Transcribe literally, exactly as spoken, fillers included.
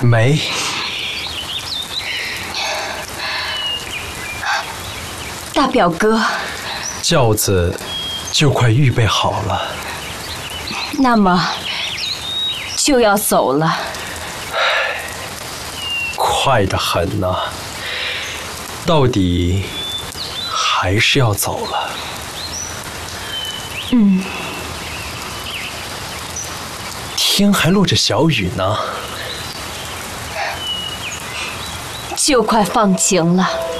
没。 大表哥， 轿子就快预备好了， 那么就要走了。 快得很呐、啊，到底还是要走了。 嗯。 天还落着小雨呢， 就快放晴了。